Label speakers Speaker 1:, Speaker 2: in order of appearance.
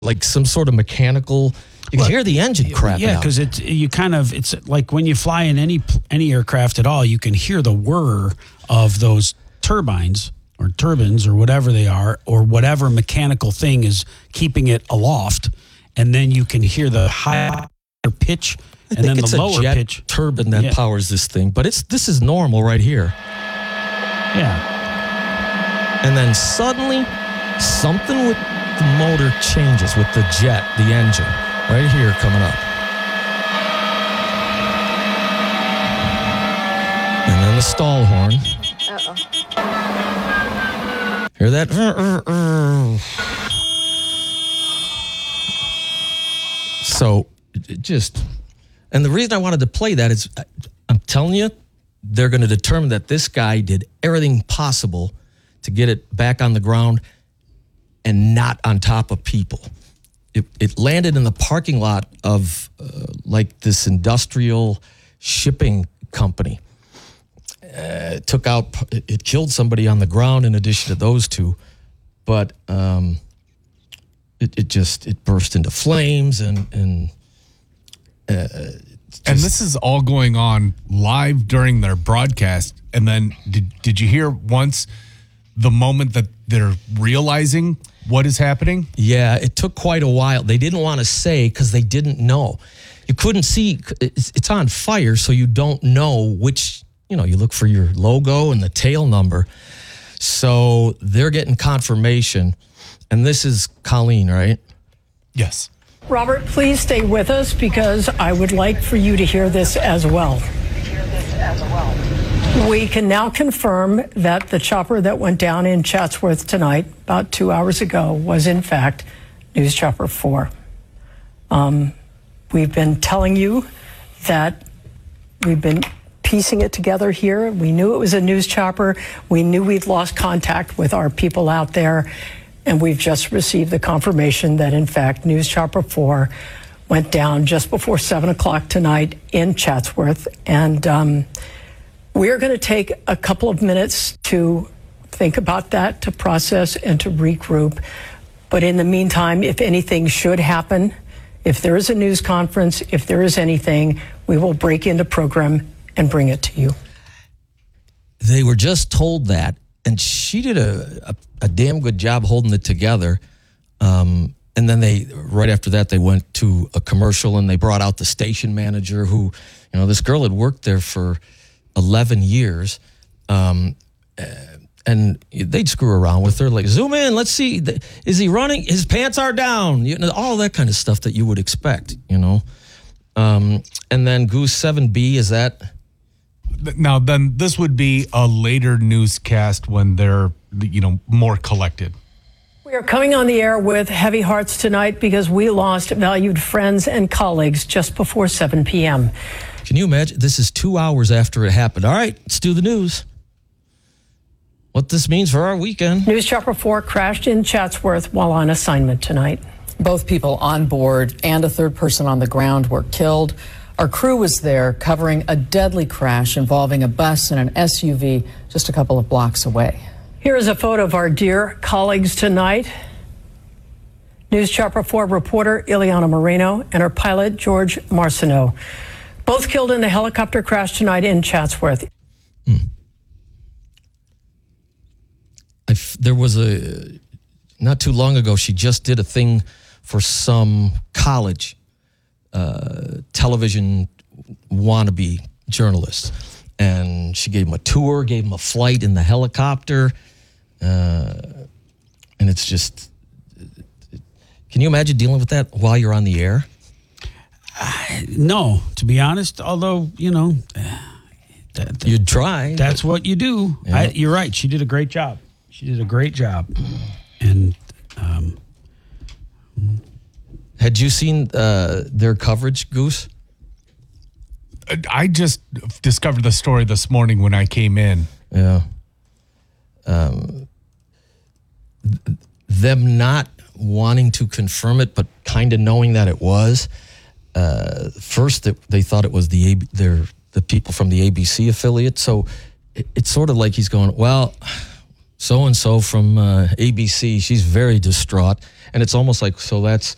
Speaker 1: like some sort of mechanical. You can hear the engine crapping
Speaker 2: Yeah,
Speaker 1: out.
Speaker 2: because it's like when you fly in any aircraft at all, you can hear the whir of those turbines or turbines or whatever they are, or whatever mechanical thing is keeping it aloft, and then you can hear the higher pitch and then the lower
Speaker 1: jet
Speaker 2: pitch
Speaker 1: turbine that powers this thing, but this is normal right here.
Speaker 2: Yeah,
Speaker 1: And then suddenly, something with the motor changes with the jet, the engine, right here coming up. And then the stall horn. Hear that? So, and the reason I wanted to play that is, I'm telling you, they're going to determine that this guy did everything possible to get it back on the ground and not on top of people. It landed in the parking lot of like this industrial shipping company. It killed somebody on the ground in addition to those two, but it burst into flames and
Speaker 3: this is all going on live during their broadcast. And then did you hear once the moment that they're realizing what is happening?
Speaker 1: Yeah, it took quite a while. They didn't want to say because they didn't know. You couldn't see. It's on fire, so you don't know which, you look for your logo and the tail number. So they're getting confirmation. And this is Colleen, right?
Speaker 3: Yes.
Speaker 4: Robert, please stay with us because I would like for you to hear this as well. We can now confirm that the chopper that went down in Chatsworth tonight, about 2 hours ago, was in fact News Chopper 4. We've been telling you that we've been piecing it together here. We knew it was a news chopper. We knew we'd lost contact with our people out there. And we've just received the confirmation that, in fact, News Chopper 4 went down just before 7 o'clock tonight in Chatsworth. And we're going to take a couple of minutes to think about that, to process and to regroup. But in the meantime, if anything should happen, if there is a news conference, if there is anything, we will break into program and bring it to you.
Speaker 1: They were just told that, and she did a damn good job holding it together. And then right after that, they went to a commercial and they brought out the station manager who, this girl had worked there for 11 years. And they'd screw around with her, like, zoom in, let's see, is he running? His pants are down. All that kind of stuff that you would expect, And then Goose 7B, is that?
Speaker 3: Now, then this would be a later newscast when they're, more collected.
Speaker 4: We are coming on the air with heavy hearts tonight because we lost valued friends and colleagues just before 7 p.m.
Speaker 1: Can you imagine? This is 2 hours after it happened. All right, let's do the news. What this means for our weekend.
Speaker 4: News Chopper 4 crashed in Chatsworth while on assignment tonight.
Speaker 5: Both people on board and a third person on the ground were killed. Our crew was there covering a deadly crash involving a bus and an SUV just a couple of blocks away.
Speaker 4: Here is a photo of our dear colleagues tonight. News Chopper 4 reporter Ileana Moreno and her pilot George Marcineau. Both killed in the helicopter crash tonight in Chatsworth.
Speaker 1: There was not too long ago, she just did a thing for some college television wannabe journalists. And she gave him a tour, gave him a flight in the helicopter. And it's just, can you imagine dealing with that while you're on the air?
Speaker 2: No, to be honest, although,
Speaker 1: you'd try.
Speaker 2: That's what you do.
Speaker 1: Yeah.
Speaker 2: You're right. She did a great job. And
Speaker 1: had you seen their coverage, Goose?
Speaker 3: I just discovered the story this morning when I came in.
Speaker 1: Yeah. Them not wanting to confirm it, but kind of knowing that it was. First, they thought it was the people from the ABC affiliate. So it's sort of like he's going, well, so-and-so from ABC, she's very distraught. And it's almost like, so that's